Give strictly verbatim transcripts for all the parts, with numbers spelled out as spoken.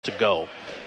to go.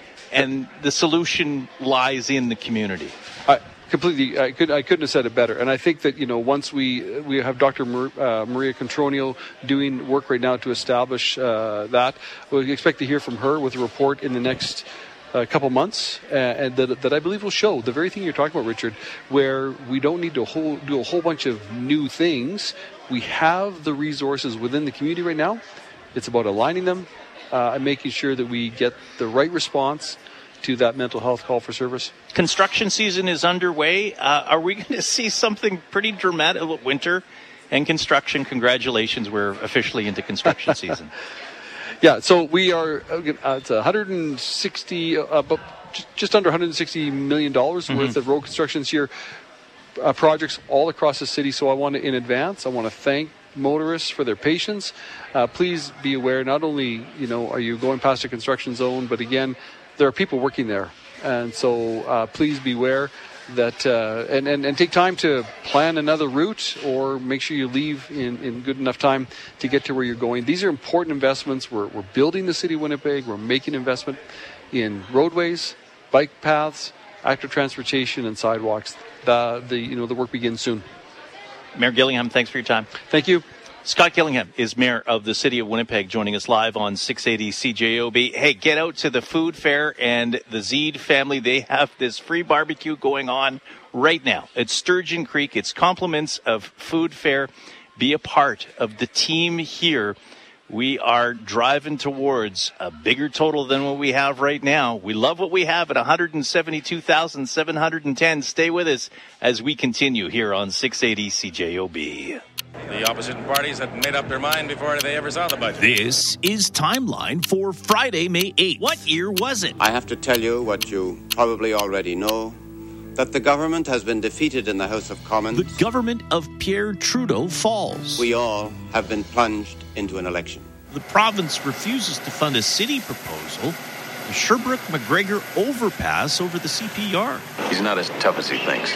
And the solution lies in the community. I completely, I, could, I couldn't have said it better. And I think that, you know, once we we have Doctor Mar- uh, Maria Contronio doing work right now to establish uh, that, we expect to hear from her with a report in the next a couple months, uh, and that, that I believe will show the very thing you're talking about, Richard, where we don't need to whole, do a whole bunch of new things. We have the resources within the community right now. It's about aligning them uh, and making sure that we get the right response to that mental health call for service. Construction season is underway. Uh, are we going to see something pretty dramatic? Winter and construction, congratulations, we're officially into construction season. Yeah, so we are, uh, it's one hundred sixty, uh, about just under one hundred sixty million dollars mm-hmm. worth of road construction this year, uh, projects all across the city. So I want to, in advance, I want to thank motorists for their patience. Uh, please be aware, not only, you know, are you going past a construction zone, but again, there are people working there. And so uh, please beware that, uh, and, and, and take time to plan another route or make sure you leave in, in good enough time to get to where you're going. These are important investments. We're, we're building the city of Winnipeg. We're making investment in roadways, bike paths, active transportation, and sidewalks. The, the, you know, the work begins soon. Mayor Gillingham, thanks for your time. Thank you. Scott Gillingham is mayor of the city of Winnipeg, joining us live on six eighty C J O B. Hey, get out to the food fair and the Zeed family. They have this free barbecue going on right now at Sturgeon Creek. It's compliments of food fair. Be a part of the team here. We are driving towards a bigger total than what we have right now. We love what we have at one hundred seventy-two thousand seven hundred ten. Stay with us as we continue here on six eighty C J O B. The opposition parties had made up their mind before they ever saw the budget. This is Timeline for Friday, May eighth. What year was it? I have to tell you what you probably already know, that the government has been defeated in the House of Commons. The government of Pierre Trudeau falls. We all have been plunged into an election. The province refuses to fund a city proposal, the Sherbrooke-McGregor overpass over the C P R. He's not as tough as he thinks.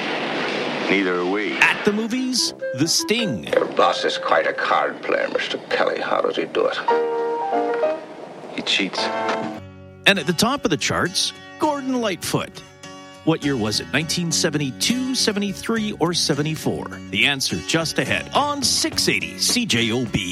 Neither are we. At the movies, The Sting. Your boss is quite a card player, Mister Kelly. How does he do it? He cheats. And at the top of the charts, Gordon Lightfoot. What year was it? nineteen seventy-two, seventy-three, or seventy-four? The answer just ahead on six eighty C J O B.